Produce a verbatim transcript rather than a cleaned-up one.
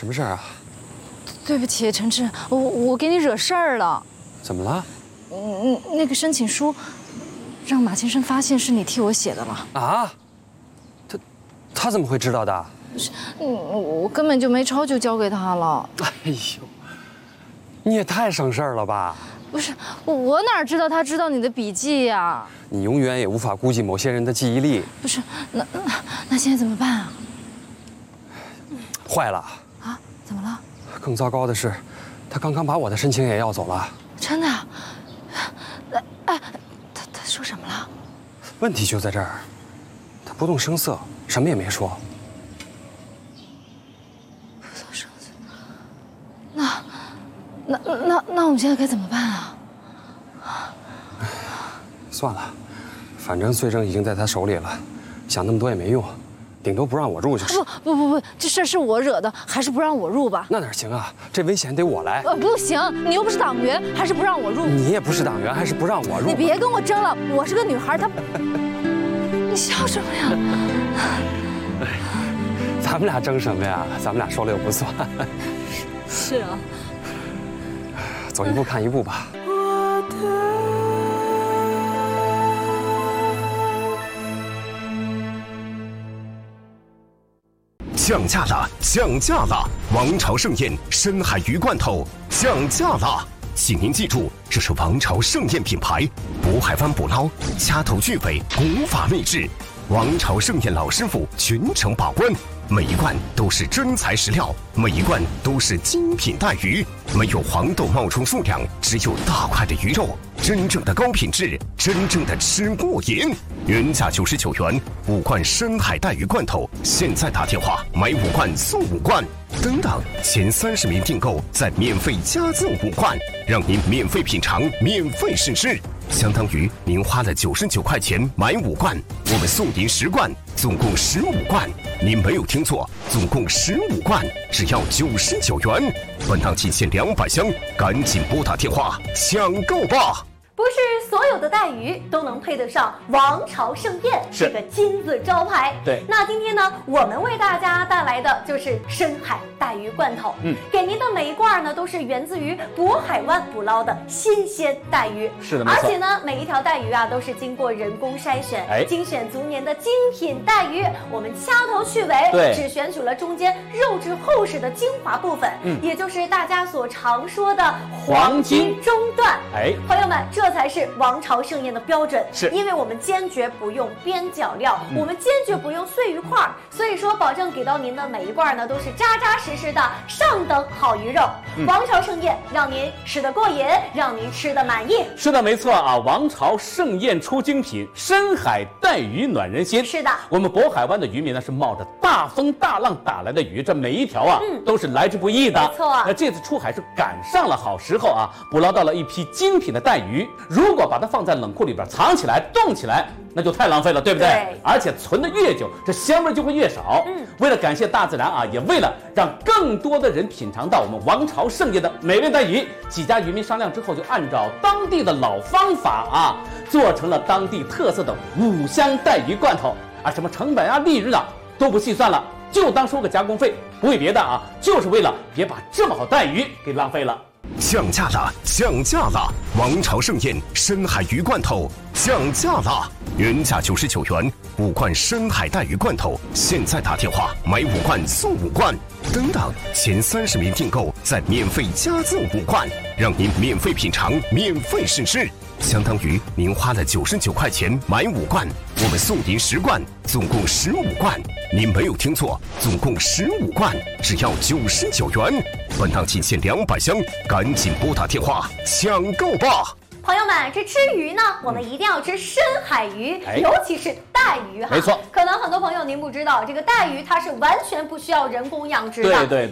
什么事儿啊？ 对不起，陈志，我我给你惹事儿了。 怎么了？ 嗯，那个申请书，让马先生发现是你替我写的了。 啊？他他怎么会知道的？ 不是，嗯，我根本就没抄就交给他了。 哎呦，你也太省事儿了吧！ 不是，我哪知道他知道你的笔记呀？ 你永远也无法估计某些人的记忆力。 不是，那那那现在怎么办啊？ 坏了！ 啊？怎么了？ 更糟糕的是，他刚刚把我的申请也要走了。 真的？哎哎，他他说什么了？ 问题就在这儿，他不动声色，什么也没说。 不动声色？那那那那我们现在该怎么办啊？ 算了，反正罪证已经在他手里了，想那么多也没用，顶多不让我入就是。 不不不不，这事儿是我惹的，还是不让我入吧？ 那哪行啊？这危险得我来。 呃，不行，你又不是党员，还是不让我入。 你也不是党员，还是不让我入。 你别跟我争了，我是个女孩，她。你笑什么呀？ 咱们俩争什么呀？咱们俩说了又不算。 是啊。 走一步看一步吧。 降价了，降价了！王朝盛宴深海鱼罐头降价了，请您记住，这是王朝盛宴品牌，渤海湾捕捞，掐头去尾，古法秘制。王朝盛宴老师傅全程把关，每一罐都是真材实料，每一罐都是精品带鱼，没有黄豆冒充数量，只有大块的鱼肉，真正的高品质，真正的吃过瘾。原价九十九元，五罐深海带鱼罐头，现在打电话买五罐送五罐，等等，前三十名订购再免费加赠五罐，让您免费品尝，免费试吃。相当于您花了九十九块钱买五罐，我们送您十罐，总共十五罐。您没有听错，总共十五罐，只要九十九元。本档仅限两百箱，赶紧拨打电话抢购吧！ 不是所有的带鱼都能配得上王朝盛宴这个金字招牌。 对， 那今天呢，我们为大家带来的就是深海带鱼罐头。嗯，给您的每一罐呢，都是源自于渤海湾捕捞的新鲜带鱼。 是的，没错。 而且呢，每一条带鱼啊，都是经过人工筛选， 哎， 精选足年的精品带鱼。我们掐头去尾， 对， 只选取了中间肉质厚实的精华部分，嗯，也就是大家所常说的黄金中段。 哎， 朋友们，这才是王朝盛宴的标准， 是因为我们坚决不用边角料，嗯、我们坚决不用碎鱼块，所以说保证给到您的每一罐呢都是扎扎实实的上等好鱼肉。嗯、王朝盛宴让您吃得过瘾，让您吃得满意。 是的，没错啊！王朝盛宴出精品，深海带鱼暖人心。 是的， 我们渤海湾的渔民呢是冒着大风大浪打来的鱼，这每一条啊、嗯、都是来之不易的。 没错， 那这次出海是赶上了好时候啊，捕捞到了一批精品的带鱼。如果把它放在冷库里边藏起来冻起来，那就太浪费了，对不对？ 对， 而且存得越久，这香味就会越少。嗯，为了感谢大自然啊，也为了让更多的人品尝到我们王朝盛宴的美味带鱼，几家渔民商量之后，就按照当地的老方法啊，做成了当地特色的五香带鱼罐头啊，什么成本啊、利润啊都不细算了，就当收个加工费，不为别的啊，就是为了别把这么好带鱼给浪费了。 降价了，降价了！王朝盛宴深海鱼罐头降价了，原价九十九元，五罐深海带鱼罐头，现在打电话买五罐送五罐，等等，前三十名订购再免费加赠五罐，让您免费品尝，免费试吃。相当于您花了九十九块钱买五罐，我们送您十罐，总共十五罐。您没有听错，总共十五罐，只要九十九元。本档仅限两百箱，赶紧拨打电话抢购吧！ 朋友们，这吃鱼呢，我们一定要吃深海鱼， 哎、 尤其是带鱼哈。 没错， 可能很多朋友您不知道，这个带鱼它是完全不需要人工养殖的。 对对对。